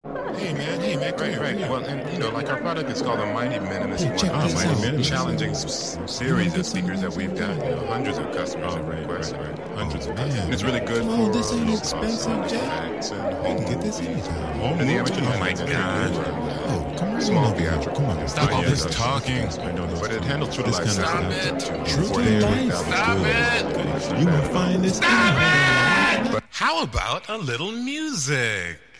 Hey man, come here. Well, and like our product is called the Mighty Minimus. Hey, check this Mighty out. Minimus. Challenging series of speakers that we've got. Hundreds of customers have requested. Hundreds of customers. And it's really good Come on, for this ain't low expensive, cost Jack. effects I and can home get this anytime. and the amateur. Oh my God. Oh, come on. Small over here. theatrical. Come on. Stop all this talking. But it handles true to This life kind of sound. stuff. to True to 48,000 life. Stop good. it. You will find this anywhere. How about a little music?